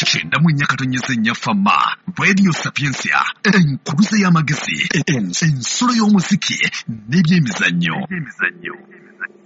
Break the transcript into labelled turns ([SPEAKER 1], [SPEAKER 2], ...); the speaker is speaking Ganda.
[SPEAKER 1] kyenda mu nnya katonnyesa ennya fama Radio Sapiensia enkuluze y'amagezi ensolo y'omuziki n'ebyemizannyo.